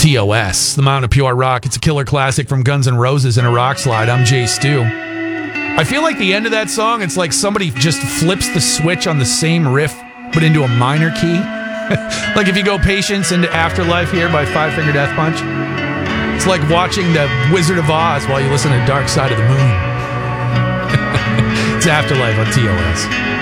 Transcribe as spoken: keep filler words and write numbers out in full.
T O S, The Mountain of Pure Rock. It's a killer classic from Guns N' Roses and a rock slide. I'm Jay Stu. I feel like the end of that song, it's like somebody just flips the switch on the same riff, but into a minor key. Like if you go Patience into Afterlife here by Five Finger Death Punch. It's like watching the Wizard of Oz while you listen to Dark Side of the Moon. It's Afterlife on T O S.